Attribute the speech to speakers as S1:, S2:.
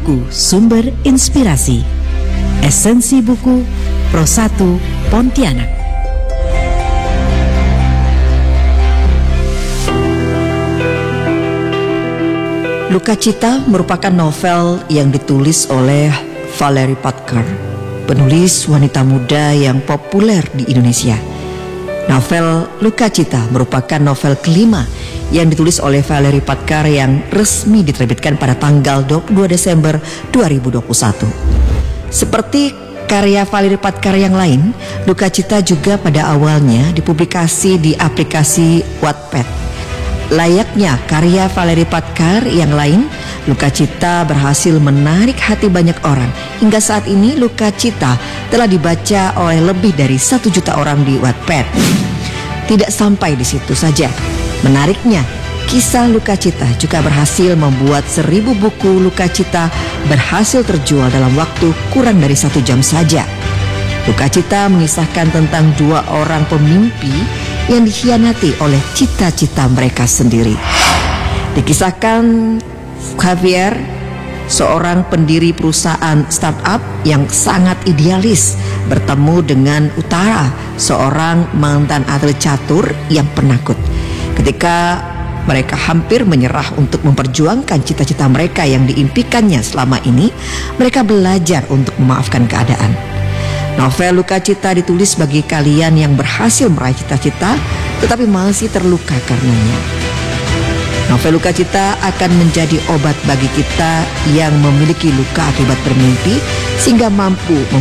S1: Buku Sumber Inspirasi. Esensi buku Pro 1 Pontianak. Luka Cita merupakan novel yang ditulis oleh Valerie Patkar, penulis wanita muda yang populer di Indonesia. Novel Luka Cita merupakan novel kelima yang ditulis oleh Valerie Patkar yang resmi diterbitkan pada tanggal 22 Desember 2021. Seperti karya Valerie Patkar yang lain, Luka Cita juga pada awalnya dipublikasi di aplikasi Wattpad. Layaknya karya Valerie Patkar yang lain, Luka Cita berhasil menarik hati banyak orang. Hingga saat ini Luka Cita telah dibaca oleh lebih dari 1 juta orang di Wattpad. Tidak sampai di situ saja. Menariknya, kisah Luka Cita juga berhasil membuat 1000 buku Luka Cita berhasil terjual dalam waktu kurang dari 1 jam saja. Luka Cita mengisahkan tentang 2 orang pemimpi yang dikhianati oleh cita-cita mereka sendiri. Dikisahkan Javier, seorang pendiri perusahaan startup yang sangat idealis, bertemu dengan Utara, seorang mantan atlet catur yang penakut. Ketika mereka hampir menyerah untuk memperjuangkan cita-cita mereka yang diimpikannya selama ini, mereka belajar untuk memaafkan keadaan. Novel Luka Cita ditulis bagi kalian yang berhasil meraih cita-cita tetapi masih terluka karenanya. Novel Luka Cita akan menjadi obat bagi kita yang memiliki luka akibat bermimpi sehingga mampu